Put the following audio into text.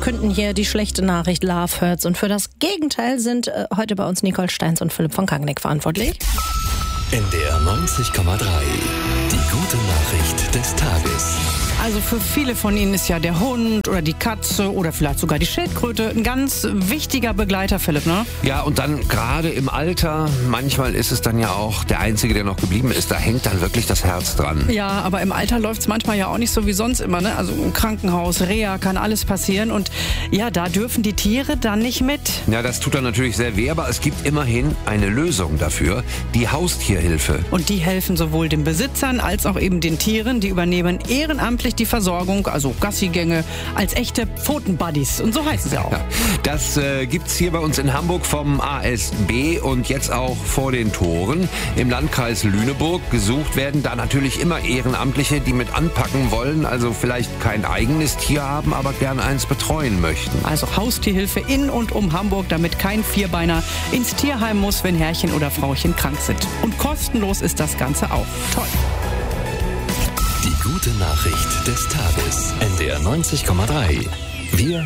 verkünden hier die schlechte Nachricht Love Hurts. Und für das Gegenteil sind heute bei uns Nicole Steins und Philipp von Kangnick verantwortlich. NDR 90,3. Die gute Nachricht des Tages. Also für viele von Ihnen ist ja der Hund oder die Katze oder vielleicht sogar die Schildkröte ein ganz wichtiger Begleiter, Philipp, ne? Ja, und dann gerade im Alter, manchmal ist es dann ja auch der Einzige, der noch geblieben ist, da hängt dann wirklich das Herz dran. Ja, aber im Alter läuft es manchmal ja auch nicht so wie sonst immer, ne? Also im Krankenhaus, Reha, kann alles passieren und ja, da dürfen die Tiere dann nicht mit. Ja, das tut dann natürlich sehr weh, aber es gibt immerhin eine Lösung dafür, die Haustierhilfe. Und die helfen sowohl den Besitzern als auch eben den Tieren, die übernehmen ehrenamtlich die Versorgung, also Gassigänge, als echte Pfotenbuddies. Und so heißen sie auch. Ja, das gibt's hier bei uns in Hamburg vom ASB und jetzt auch vor den Toren. Im Landkreis Lüneburg gesucht werden da natürlich immer Ehrenamtliche, die mit anpacken wollen, also vielleicht kein eigenes Tier haben, aber gern eins betreuen möchten. Also Haustierhilfe in und um Hamburg, damit kein Vierbeiner ins Tierheim muss, wenn Herrchen oder Frauchen krank sind. Und kostenlos ist das Ganze auch. Toll. Die gute Nachricht des Tages. NDR 90,3. Wir